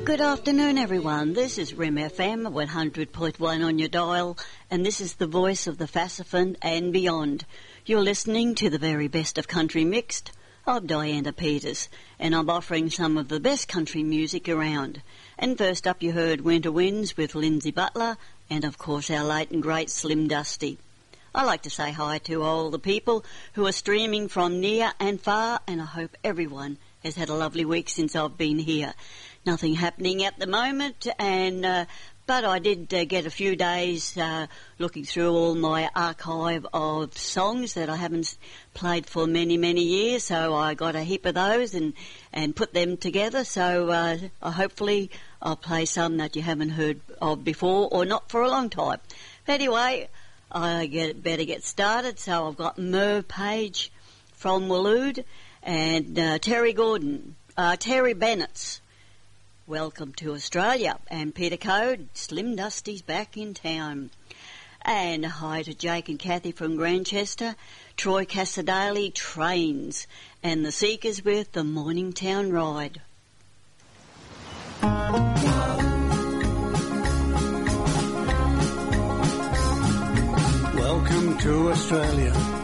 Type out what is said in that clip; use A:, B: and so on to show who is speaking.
A: Good afternoon, everyone. This is RIM FM 100.1 on your dial, and this is the voice of the Fassifin and beyond. You're listening to the very best of country mixed. I'm Diana Peters, and I'm offering some of the best country music around. And first up, you heard Winter Winds with Lindsay Butler, and of course our late and great Slim Dusty. I like to say hi to all the people who are streaming from near and far, and I hope everyone has had a lovely week since I've been here. Nothing happening at the moment, and but I did get a few days looking through all my archive of songs that I haven't played for many, many years, so I got a heap of those and put them together, so hopefully I'll play some that you haven't heard of before or not for a long time. But anyway, I better get started, so I've got Merv Page from Walood and Terry Bennett's Welcome to Australia, and Peter Code, Slim Dusty's back in town. And hi to Jake and Kathy from Grantchester, Troy Casadale, Trains, and the Seekers with the Morningtown Ride.
B: Welcome to Australia.